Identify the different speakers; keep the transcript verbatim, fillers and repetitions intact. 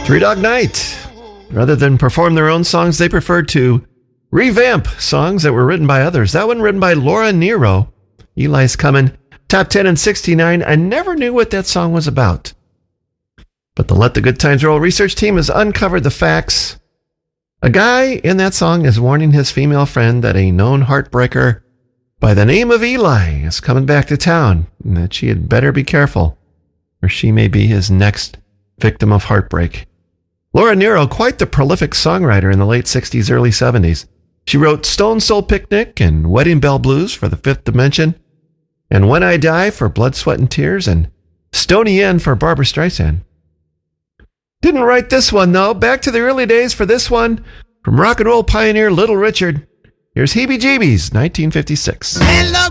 Speaker 1: Three Dog Night. Rather than perform their own songs, they preferred to revamp songs that were written by others. That one written by Laura Nyro. Eli's Coming. Top ten in sixty-nine. I never knew what that song was about. But the Let the Good Times Roll research team has uncovered the facts. A guy in that song is warning his female friend that a known heartbreaker by the name of Eli is coming back to town and that she had better be careful or she may be his next victim of heartbreak. Laura Nyro, quite the prolific songwriter in the late sixties, early seventies. She wrote Stone Soul Picnic and Wedding Bell Blues for the Fifth Dimension, and When I Die for Blood, Sweat, and Tears, and Stony End for Barbra Streisand. Didn't write this one, though. Back to the early days for this one from rock and roll pioneer Little Richard. Here's Heebie Jeebies, nineteen fifty-six.
Speaker 2: Hello,